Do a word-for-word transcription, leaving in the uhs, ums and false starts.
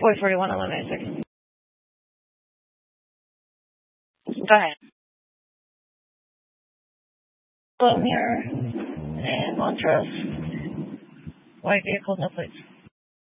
four forty-one, eleven ninety-six. Go ahead. Float mirror and Montrose. White vehicle, no plates.